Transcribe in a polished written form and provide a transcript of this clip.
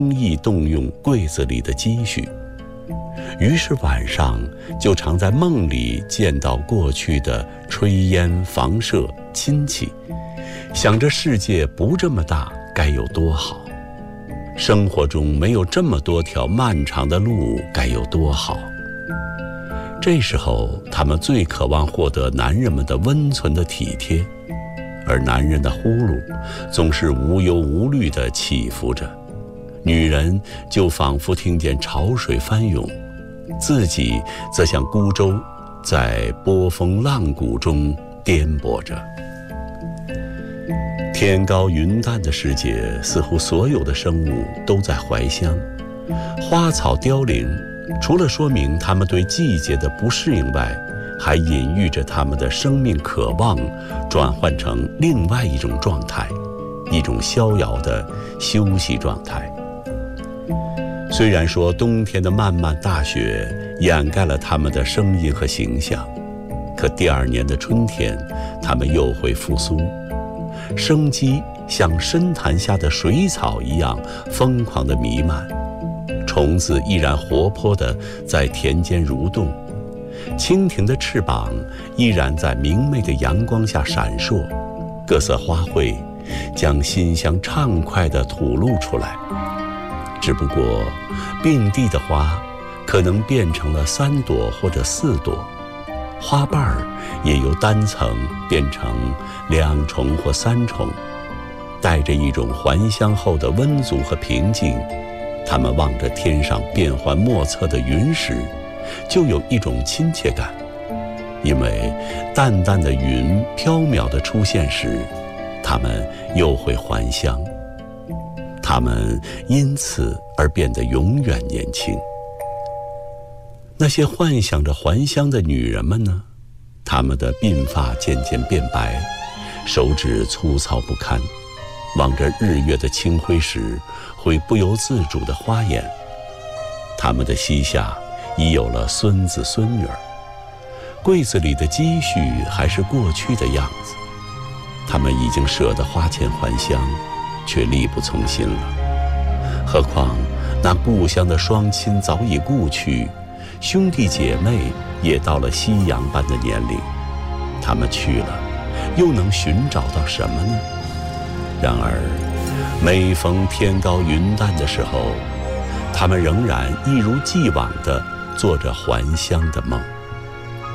意动用柜子里的积蓄，于是晚上就常在梦里见到过去的炊烟房舍亲戚，想着世界不这么大该有多好，生活中没有这么多条漫长的路该有多好。这时候他们最渴望获得男人们的温存的体贴，而男人的呼噜总是无忧无虑地起伏着，女人就仿佛听见潮水翻涌，自己则像孤舟在波峰浪谷中颠簸着。天高云淡的世界，似乎所有的生物都在怀乡，花草凋零，除了说明它们对季节的不适应外，还隐喻着它们的生命渴望转换成另外一种状态，一种逍遥的休息状态。虽然说冬天的漫漫大雪掩盖了它们的声音和形象，可第二年的春天，它们又会复苏，生机像深潭下的水草一样疯狂地弥漫，虫子依然活泼地在田间蠕动，蜻蜓的翅膀依然在明媚的阳光下闪烁，各色花卉将馨香畅快地吐露出来。只不过并蒂的花可能变成了3朵或者4朵，花瓣儿也由单层变成2重或3重，带着一种还乡后的温足和平静。它们望着天上变幻莫测的云时，就有一种亲切感，因为淡淡的云飘渺地出现时，它们又会还乡，它们因此而变得永远年轻。那些幻想着还乡的女人们呢？她们的鬓发渐渐变白，手指粗糙不堪，望着日月的清辉时，会不由自主地花眼。她们的膝下已有了孙子孙女儿，柜子里的积蓄还是过去的样子。她们已经舍得花钱还乡，却力不从心了。何况那故乡的双亲早已故去，兄弟姐妹也到了夕阳般的年龄，他们去了，又能寻找到什么呢？然而每逢天高云淡的时候，他们仍然一如既往地做着还乡的梦。